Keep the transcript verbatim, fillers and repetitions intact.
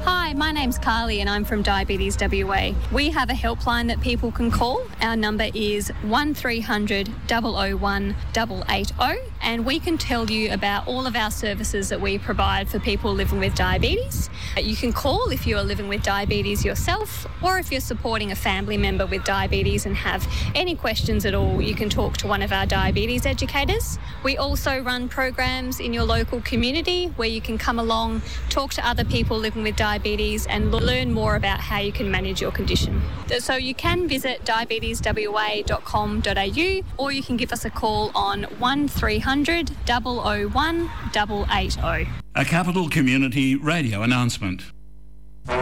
Hi, my name's Carly and I'm from Diabetes W A. We have a helpline that people can call. Our number is one three hundred, double oh one, double eight oh, and we can tell you about all of our services that we provide for people living with diabetes. You can call if you are living with diabetes yourself, or if you're supporting a family member with diabetes and have any questions at all, you can talk to one of our diabetes educators. We also run programs in your local community where you can come along, talk to other people living with diabetes and learn more about how you can manage your condition. So you can visit diabetes w a dot com dot a u or you can give us a call on one three hundred, double oh one, double eight oh. A Capital Community Radio announcement.